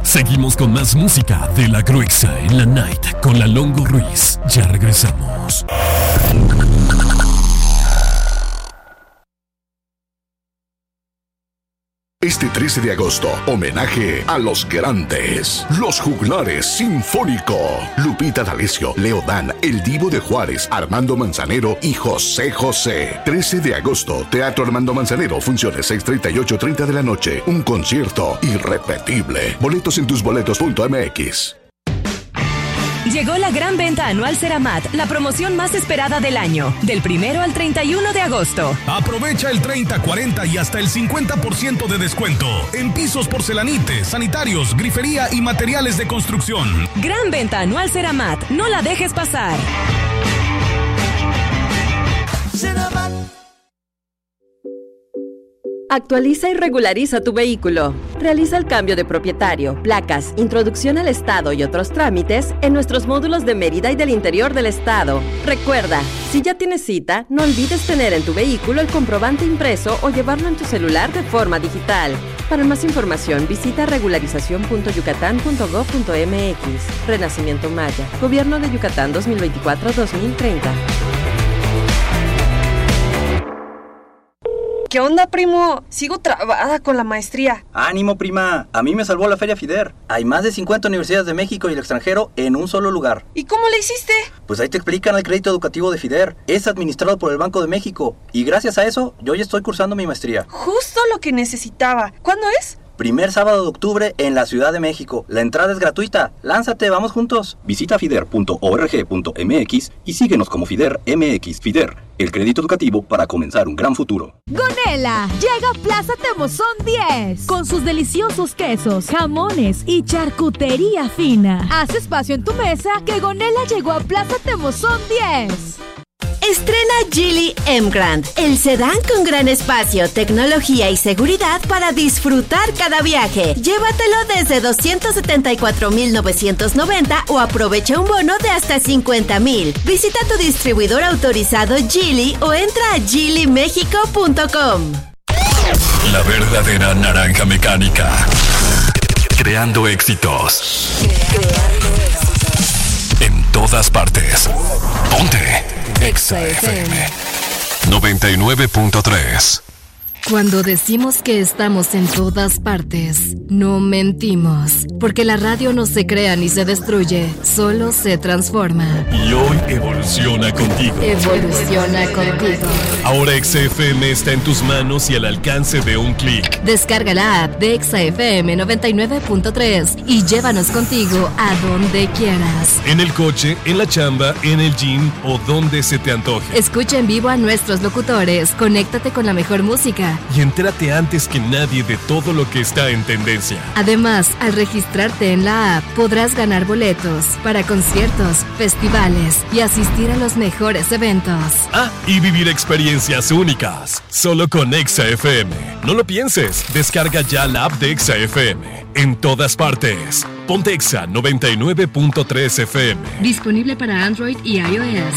Seguimos con más música de La Gruexa en la Night con la Longo Ruiz. Ya regresamos. Este 13 de agosto, homenaje a los grandes, los Juglares Sinfónico. Lupita D'Alessio, Leo Dan, El Divo de Juárez, Armando Manzanero y José José. 13 de agosto, Teatro Armando Manzanero, funciones 6:30 y 8:30 de la noche. Un concierto irrepetible. Boletos en tusboletos.mx. Llegó la gran venta anual Ceramat, la promoción más esperada del año, del 1 al 31 de agosto. Aprovecha el 30, 40 y hasta el 50% de descuento en pisos, porcelanites, sanitarios, grifería y materiales de construcción. Gran venta anual Ceramat, no la dejes pasar. Ceramat. Actualiza y regulariza tu vehículo. Realiza el cambio de propietario, placas, introducción al estado y otros trámites en nuestros módulos de Mérida y del interior del estado. Recuerda, si ya tienes cita, no olvides tener en tu vehículo el comprobante impreso o llevarlo en tu celular de forma digital. Para más información, visita regularizacion.yucatán.gov.mx. Renacimiento Maya. Gobierno de Yucatán 2024-2030. ¿Qué onda, primo? Sigo trabada con la maestría. ¡Ánimo, prima! A mí me salvó la Feria FIDER. Hay más de 50 universidades de México y el extranjero en un solo lugar. ¿Y cómo le hiciste? Pues ahí te explican el crédito educativo de FIDER. Es administrado por el Banco de México. Y gracias a eso, yo ya estoy cursando mi maestría. Justo lo que necesitaba. ¿Cuándo es? Primer sábado de octubre en la Ciudad de México. La entrada es gratuita. Lánzate, vamos juntos. Visita fider.org.mx y síguenos como FIDER MX. FIDER, el crédito educativo para comenzar un gran futuro. Gonela llega a Plaza Temozón 10 con sus deliciosos quesos, jamones y charcutería fina. Haz espacio en tu mesa que Gonela llegó a Plaza Temozón 10. Estrena Geely M-Grand, el sedán con gran espacio, tecnología y seguridad para disfrutar cada viaje. Llévatelo desde $274,990 o aprovecha un bono de hasta $50,000. Visita tu distribuidor autorizado Geely o entra a geelymexico.com. La verdadera naranja mecánica. Creando éxitos. En todas partes. Ponte Exa FM 99.3. Cuando decimos que estamos en todas partes, no mentimos, porque la radio no se crea ni se destruye, solo se transforma. Y hoy evoluciona contigo. Evoluciona contigo. Ahora Exa FM está en tus manos y al alcance de un clic. Descarga la app de Exa FM 99.3 y llévanos contigo a donde quieras. En el coche, en la chamba, en el gym o donde se te antoje. Escucha en vivo a nuestros locutores, conéctate con la mejor música y entérate antes que nadie de todo lo que está en tendencia. Además, al registrarte en la app, podrás ganar boletos para conciertos, festivales y asistir a los mejores eventos. Ah, y vivir experiencias únicas, solo con Exa FM. No lo pienses, descarga ya la app de Exa FM. En todas partes. Ponte Exa 99.3 FM. Disponible para Android y iOS.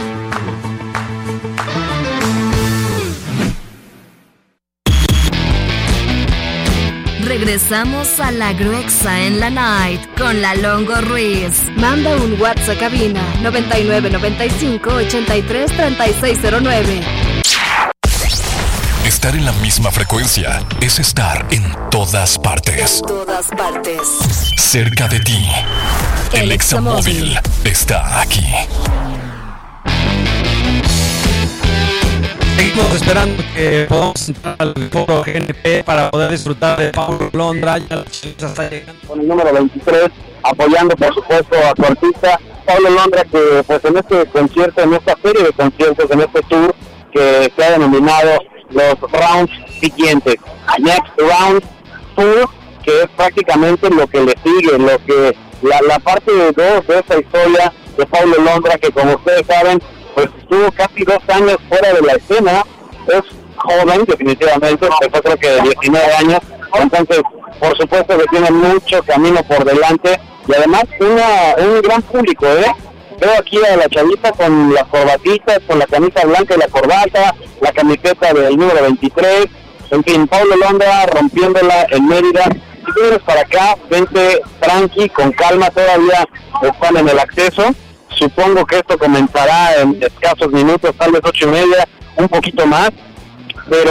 Regresamos a La Gruexa en la Night con la Longo Ruiz. Manda un WhatsApp a cabina 9995-833609. Estar en la misma frecuencia es estar en todas partes. En todas partes. Cerca de ti. El Examóvil está aquí. Seguimos esperando que podamos entrar al foro GNP para poder disfrutar de Paulo Londra. Ya la chica está llegando con el número 23, apoyando por supuesto a su artista Paulo Londra, que pues en este concierto, en esta serie de conciertos, en este tour que se ha denominado los rounds siguientes, Next Round Tour, que es prácticamente lo que le sigue, lo que la parte 2 de esta historia de Paulo Londra, que como ustedes saben, pues estuvo casi 2 años fuera de la escena. Es joven definitivamente, empezó creo que de 19 años, entonces por supuesto que tiene mucho camino por delante y además un gran público, Veo aquí a la chavita con las corbatitas, con la camisa blanca y la corbata, la camiseta del número 23, en fin, Paulo Londra rompiéndola en Mérida. Y vienes para acá, vente tranqui, con calma, todavía están en el acceso. Supongo que esto comenzará en escasos minutos, tal vez 8:30, un poquito más, pero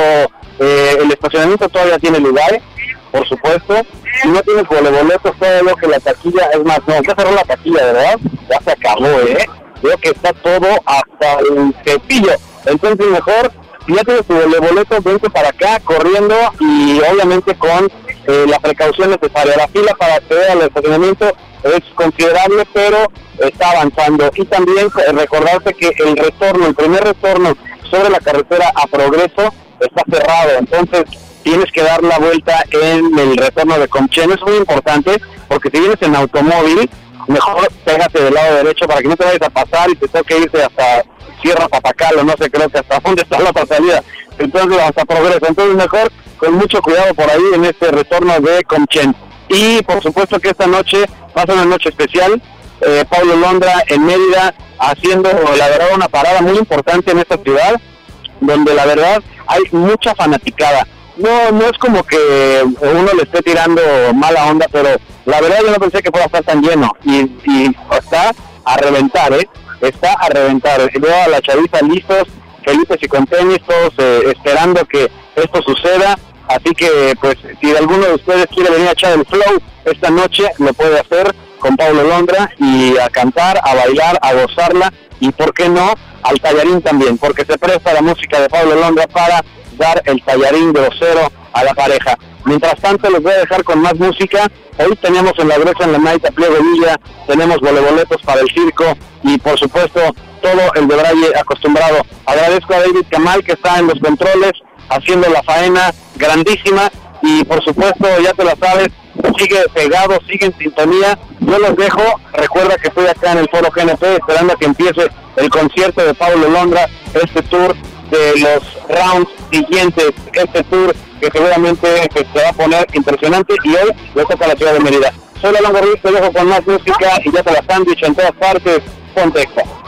el estacionamiento todavía tiene lugar, por supuesto. Si no tienes boletos, todavía que la taquilla, es más, no, ya cerró la taquilla, ¿verdad? Ya se acabó, Veo que está todo hasta el cepillo. Entonces mejor, si ya tienes tu boleto, vente para acá corriendo y obviamente con la precaución necesaria. La fila para acceder al estacionamiento es considerable, pero está avanzando. Y también recordarte que el primer retorno sobre la carretera a Progreso está cerrado, entonces tienes que dar la vuelta en el retorno de Comchen. Es muy importante porque si vienes en automóvil, mejor pégate del lado derecho para que no te vayas a pasar y te toque irte hasta Sierra Papacal o no sé, creo que hasta dónde está la otra salida, entonces hasta Progreso. Entonces mejor con mucho cuidado por ahí en este retorno de Comchen. Y por supuesto que esta noche va a ser una noche especial. Paulo Londra en Mérida haciendo la verdad una parada muy importante en esta ciudad, donde la verdad hay mucha fanaticada. No es como que uno le esté tirando mala onda, pero la verdad yo no pensé que fuera a estar tan lleno y está a reventar, está a reventar. Veo a la chaviza listos, felices y con tenis, todos esperando que esto suceda. Así que pues si alguno de ustedes quiere venir a echar el flow esta noche, lo puede hacer con Paulo Londra y a cantar, a bailar, a gozarla y por qué no al tallarín también, porque se presta la música de Paulo Londra para dar el tallarín grosero a la pareja. Mientras tanto les voy a dejar con más música. Hoy tenemos en la Gruesa en la Night a Pliego Villa, tenemos boletos para el circo y por supuesto todo el de Braille acostumbrado. Agradezco a David Kamal que está en los controles haciendo la faena grandísima y por supuesto ya te la sabes, sigue pegado, sigue en sintonía. Yo los dejo, recuerda que estoy acá en el Foro GNP esperando a que empiece el concierto de Paulo Londra, este tour de los rounds siguientes, este tour que seguramente se va a poner impresionante y hoy le toca a la ciudad de Mérida. Soy Alonso Ruiz, te dejo con más música y ya te la sándwich en todas partes, Pontexa.